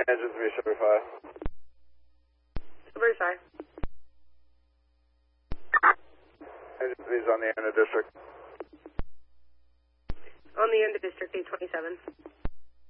Engine 3, Silver 5. Silver 5. Engine 3 is on the end of district. On the end of District 827.